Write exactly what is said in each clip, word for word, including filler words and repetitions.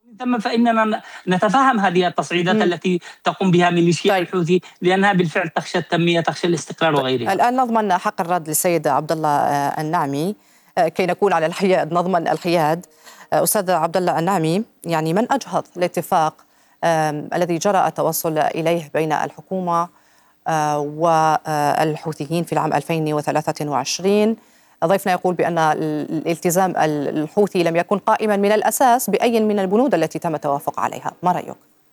ثم فإننا نتفهم هذه التصعيدات م. التي تقوم بها ميليشيا طيب. الحوثي، لأنها بالفعل تخشى التنمية، تخشى الاستقرار وغيرها. الآن نضمن حق الرد للسيد عبد الله النعمي كي نكون على الحياد، نضمن الحياد. أستاذ عبد الله النعمي، يعني من أجهض الاتفاق الذي جرى التوصل إليه بين الحكومة والحوثيين في العام ألفين وثلاثة وعشرين؟ ضيفنا يقول بأن الالتزام الحوثي لم يكن قائما من الأساس بأي من البنود التي تم التوافق عليها، ما رأيك؟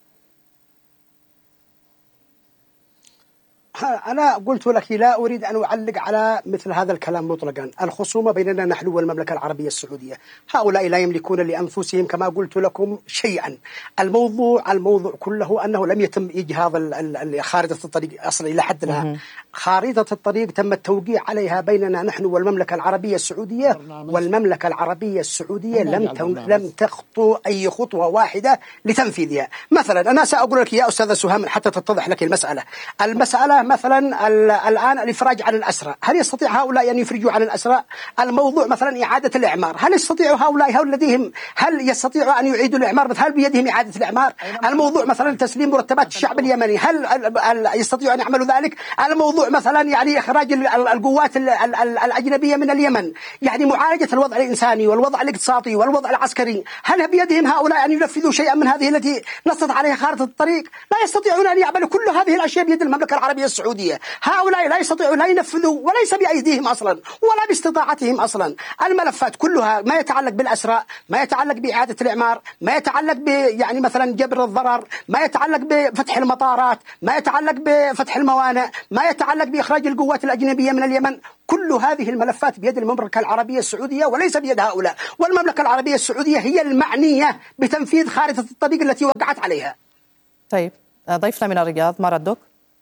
أنا قلت لك لا أريد أن أعلق على مثل هذا الكلام مطلقا. الخصومة بيننا نحن والمملكة العربية السعودية، هؤلاء لا يملكون لأنفسهم كما قلت لكم شيئا. الموضوع الموضوع كله أنه لم يتم إجهاض خارطة الطريق أصلا إلى حد الآن. خارطة الطريق تم التوقيع عليها بيننا نحن والمملكة العربية السعودية، والمملكة العربية السعودية لم لم تخطو أي خطوة واحدة لتنفيذها. مثلا أنا سأقول لك يا أستاذ سهام حتى تتضح لك المسألة المسألة مثلا الآن الإفراج عن الأسرى، هل يستطيع هؤلاء أن يفرجوا عن الأسرى؟ الموضوع مثلا إعادة الإعمار، هل يستطيع هؤلاء الذين هل يستطيعوا أن يعيدوا الإعمار؟ هل بيدهم إعادة الإعمار؟ الموضوع مثلا تسليم مرتبات الشعب اليمني، هل يستطيعوا أن يعملوا ذلك؟ الموضوع مثلا يعني إخراج القوات الأجنبية من اليمن، يعني معالجة الوضع الإنساني والوضع الاقتصادي والوضع العسكري، هل بيدهم هؤلاء أن ينفذوا شيئا من هذه التي نصت عليها خارطة الطريق؟ لا يستطيعون أن يعملوا كل هذه الأشياء بيد المملكة العربية السعودية. هؤلاء لا يستطيعون لا ينفذوا وليس بأيديهم أصلا ولا باستطاعتهم أصلا. الملفات كلها ما يتعلق بالأسرى، ما يتعلق بإعادة الإعمار، ما يتعلق ب يعني مثلا جبر الضرر، ما يتعلق بفتح المطارات، ما يتعلق بفتح الموانئ، ما يتعلق بإخراج القوات الأجنبية من اليمن، كل هذه الملفات بيد المملكة العربية السعودية وليس بيد هؤلاء. والمملكة العربية السعودية هي المعنية بتنفيذ خارطة الطريق التي وقعت عليها. طيب ضيفنا من الرياض، ما ردك؟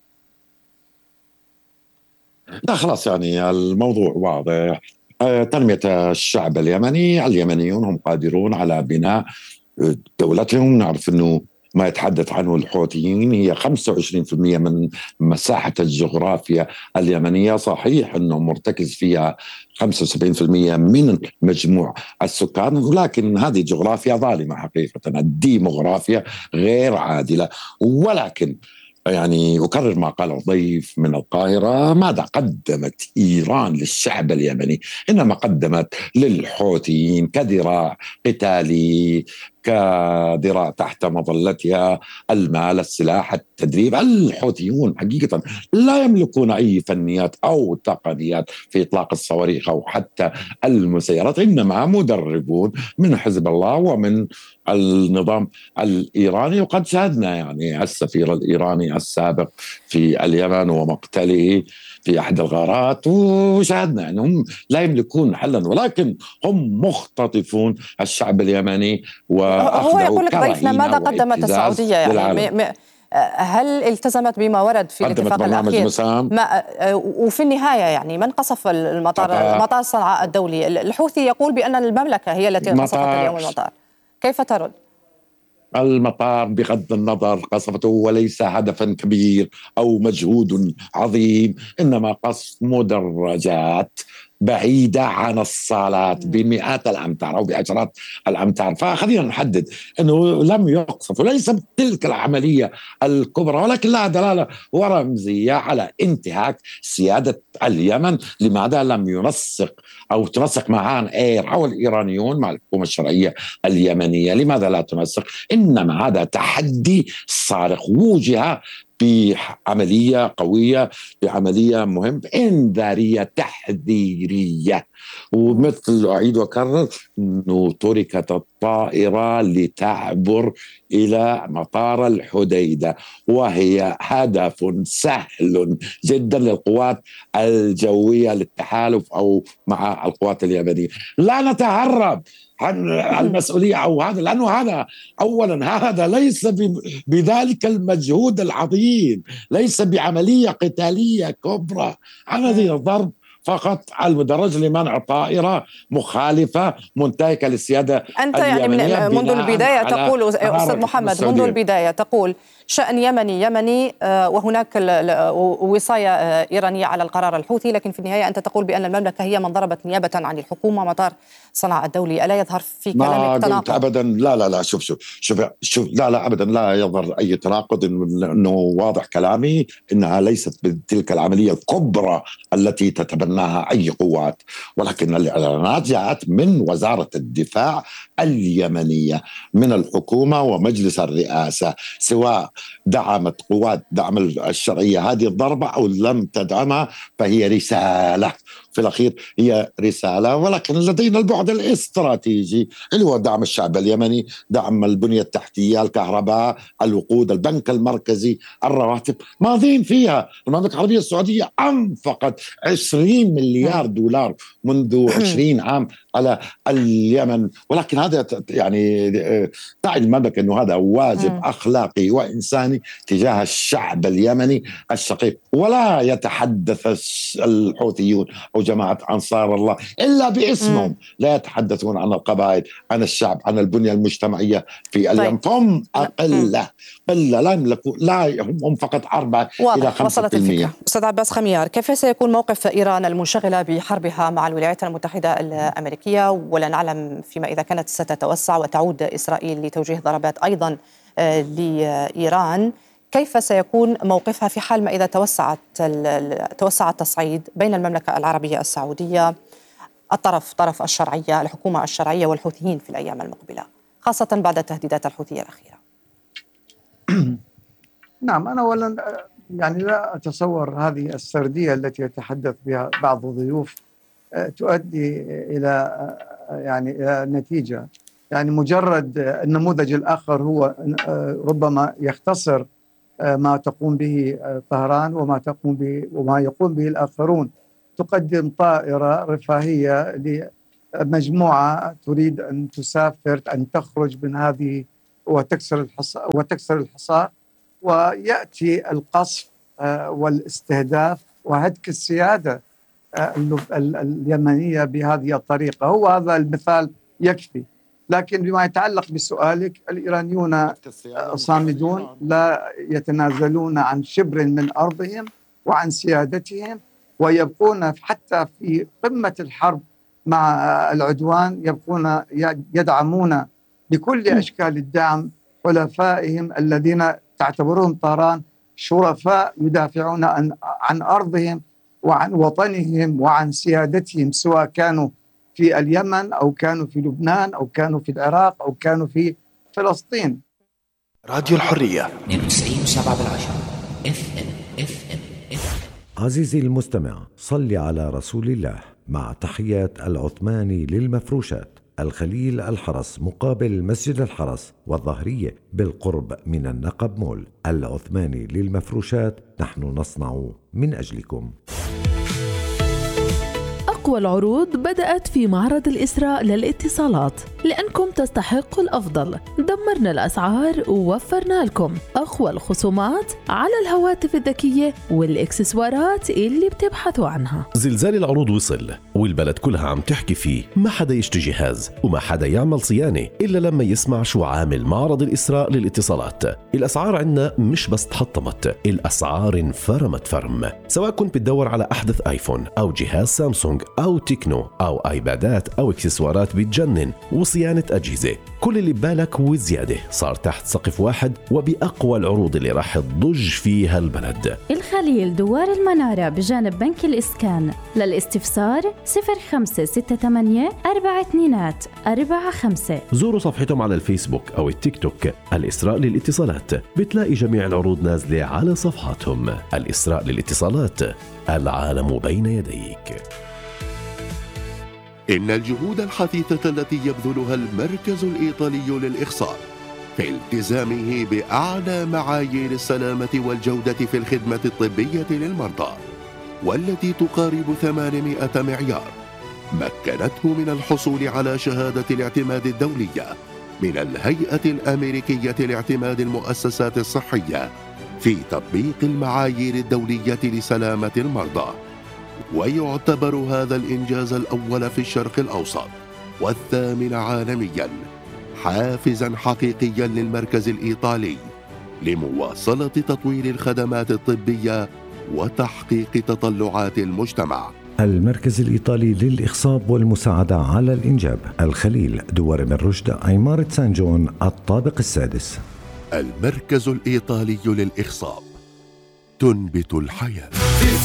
لا خلاص، يعني الموضوع واضح. تنمية الشعب اليمني، اليمنيون هم قادرون على بناء دولتهم. نعرف أنه ما يتحدث عنه الحوثيين هي خمسة وعشرين بالمئة من مساحة الجغرافيا اليمنية، صحيح أنه مرتكز فيها خمسة وسبعين بالمئة من مجموع السكان، ولكن هذه جغرافيا ظالمة حقيقة، الديموغرافيا غير عادلة. ولكن يعني أكرر ما قال الضيف من القاهرة، ماذا قدمت إيران للشعب اليمني؟ إنما قدمت للحوثيين كذراع قتالي، كذراع تحت مظلتها المال، السلاح، التدريب. الحوثيون حقيقة لا يملكون أي فنيات أو تقنيات في إطلاق الصواريخ أو حتى المسيرات، إنما مدربون من حزب الله ومن النظام الإيراني. وقد شاهدنا يعني السفير الإيراني السابق في اليمن ومقتله في أحد الغارات، وشاهدنا أنهم لا يملكون حلا، ولكن هم مختطفون الشعب اليمني. هو يقول لك ضيفنا ماذا قدمت السعودية؟ يعني هل التزمت بما ورد في الاتفاق الأخير؟ ما وفي النهاية يعني من قصف المطار؟ مطار صنعاء الدولي. الحوثي يقول بأن المملكة هي التي قصفت اليوم المطار، كيف ترد؟ المطار بغض النظر قصفته وليس هدفا كبير أو مجهود عظيم، إنما قصف مدرجات بعيدة عن الصالات بمئات الأمتار أو بعشرات الأمتار. فخلينا نحدد أنه لم يقصف، وليس تلك العملية الكبرى، ولكن لها دلالة ورمزية على انتهاك سيادة اليمن. لماذا لم ينسق أو تنسق معان إير أو الإيرانيون مع الحكومة الشرعية اليمنية؟ لماذا لا تنسق؟ إنما هذا تحدي صارخ وجه بعملية قوية، بعملية مهم، إنذارية تحذيرية. ومثل أعيد وأكرر أنه تركت الطائرة لتعبر إلى مطار الحديدة، وهي هدف سهل جدا للقوات الجوية للتحالف أو مع القوات اليمنية. لا نتهرب عن المسؤولية أو هذا، لأنه هذا أولا هذا ليس بذلك المجهود العظيم، ليس بعملية قتالية كبرى، عملية ضرب فقط على المدرج لمنع طائرة مخالفة منتهكة للسيادة أنت يعني من منذ البداية تقول أستاذ محمد منذ البداية تقول شأن يمني يمني وهناك وصاية إيرانية على القرار الحوثي، لكن في النهاية أنت تقول بأن المملكة هي من ضربت نيابة عن الحكومة مطار صنعاء الدولي. ألا يظهر في كلامك تناقض؟ أبدا لا لا لا شوف شوف شوف شوف لا لا أبدا لا يظهر أي تناقض، إنه واضح كلامي إنها ليست بتلك العملية الكبرى التي تتبناها أي قوات، ولكن الإعلانات جاءت من وزارة الدفاع اليمنية من الحكومة ومجلس الرئاسة، سواء دعمت قوات دعم الشرعية هذه الضربة أو لم تدعمها فهي رسالة في الأخير، هي رسالة. ولكن لدينا البعد الاستراتيجي اللي هو دعم الشعب اليمني، دعم البنية التحتية، الكهرباء، الوقود، البنك المركزي، الرواتب، ماضين فيها. المملكة العربية السعودية أنفقت عشرين مليار دولار منذ عشرين عام على اليمن، ولكن هذا يعني تعي المملكة أنه هذا واجب أخلاقي وإنساني تجاه الشعب اليمني الشقيق. ولا يتحدث الحوثيون أو جماعة أنصار الله إلا باسمهم، لا يتحدثون عن القبائل، عن الشعب، عن البنية المجتمعية في اليمن. هم أقل قلة لا يملكوا، لا هم فقط أربعة إلى خمسة بالمئة. أستاذ عباس خميار، كيف سيكون موقف إيران المنشغلة بحربها مع الولايات المتحدة الأمريكية، ولا نعلم فيما إذا كانت ستتوسع وتعود إسرائيل لتوجيه ضربات أيضا لإيران، كيف سيكون موقفها في حال ما إذا توسعت توسع التصعيد بين المملكة العربية السعودية، الطرف طرف الشرعية، الحكومة الشرعية والحوثيين في الأيام المقبلة، خاصة بعد التهديدات الحوثية الأخيرة؟ نعم، أنا أولا يعني لا أتصور هذه السردية التي يتحدث بها بعض الضيوف تؤدي إلى يعني إلى نتيجة. يعني مجرد النموذج الآخر هو ربما يختصر ما تقوم به طهران وما تقوم به وما يقوم به الآخرون. تقدم طائرة رفاهية لمجموعة تريد أن تسافر، أن تخرج من هذه وتكسر الحصار وتكسر الحصار ويأتي القصف والاستهداف وهتك السيادة اليمنية بهذه الطريقة. هو هذا المثال يكفي. لكن بما يتعلق بسؤالك، الإيرانيون صامدون، لا يتنازلون عن شبر من أرضهم وعن سيادتهم، ويبقون حتى في قمة الحرب مع العدوان يبقون يدعمون بكل أشكال الدعم حلفائهم الذين تعتبرهم طهران شرفاء يدافعون عن, عن أرضهم وعن وطنهم وعن سيادتهم، سواء كانوا في اليمن أو كانوا في لبنان أو كانوا في العراق أو كانوا في فلسطين. راديو الحرية اثنين وتسعين فاصلة سبعة بالعشرة اف ام اف ام اف. عزيزي المستمع، صل على رسول الله. مع تحيات العثماني للمفروشات، الخليل الحرس مقابل مسجد الحرس والظهرية بالقرب من النقب مول. العثماني للمفروشات، نحن نصنع من أجلكم. أقوى العروض بدأت في معرض الإسراء للاتصالات، لأنكم تستحقوا الأفضل. دمرنا الأسعار ووفرنا لكم أقوى الخصومات على الهواتف الذكية والإكسسوارات اللي بتبحثوا عنها. زلزال العروض وصل والبلد كلها عم تحكي فيه. ما حدا يشتري جهاز وما حدا يعمل صيانة إلا لما يسمع شو عامل معرض الإسراء للاتصالات. الأسعار عنا مش بس تحطمت، الأسعار انفرمت فرم. سواء كنت بتدور على أحدث آيفون أو جهاز سامسونج أو تكنو أو آيبادات أو إكسسوارات بتجنن وصيانة أجهزة، كل اللي ببالك وزيادة صار تحت سقف واحد وبأقوى العروض اللي راح تضج فيها البلد. الخليل دوار المنارة بجانب بنك الإسكان. للاستفسار صفر خمسة ستة ثمانية أربعة اثنين أربعة خمسة. زوروا صفحتهم على الفيسبوك أو التيك توك الإسراء للاتصالات، بتلاقي جميع العروض نازلة على صفحاتهم. الإسراء للاتصالات، العالم بين يديك. إن الجهود الحثيثة التي يبذلها المركز الإيطالي للإخصاب في التزامه بأعلى معايير السلامة والجودة في الخدمة الطبية للمرضى، والتي تقارب ثمانمائة معيار، مكنته من الحصول على شهادة الاعتماد الدولية من الهيئة الأمريكية لاعتماد المؤسسات الصحية في تطبيق المعايير الدولية لسلامة المرضى، ويعتبر هذا الإنجاز الأول في الشرق الأوسط والثامن عالميا حافزا حقيقيا للمركز الإيطالي لمواصلة تطوير الخدمات الطبية وتحقيق تطلعات المجتمع. المركز الإيطالي للإخصاب والمساعدة على الإنجاب، الخليل، دوار من رشد، عمارة سان جون، الطابق السادس. المركز الإيطالي للإخصاب، تنبت الحياة.